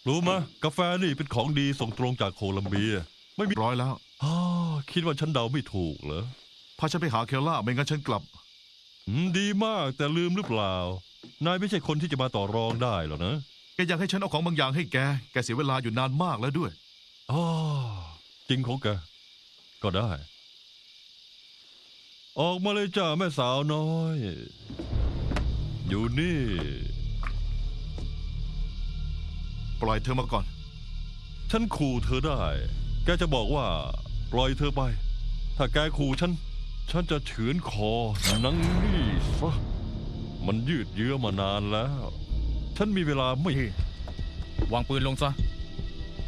รู้มะกาแฟนี่เป็นของดีส่งตรงจากโคลัมเบียไม่มีร้อยแล้วอ๋อคิดว่าฉันเดาไม่ถูกเหรอพาฉันไปหาเคลล่าไม่งั้นฉันกลับดีมากแต่ลืมหรือเปล่านายไม่ใช่คนที่จะมาต่อรองได้หรอกนะแกอยากให้ฉันเอาของบางอย่างให้แกเสียเวลาอยู่นานมากแล้วด้วยอ๋อจริงของแกก็ได้ ออกมาเลยจ้าแม่สาวน้อย อยู่นี่ปล่อยเธอมาก่อนฉันขู่เธอได้ แกจะบอกว่า ปล่อยเธอไป ถ้าแกขู่ฉันจะเฉือนคอนังนี่ซะมันยืดเยื้อมานานแล้ว ฉันมีเวลาไม่วางปืนลงซะ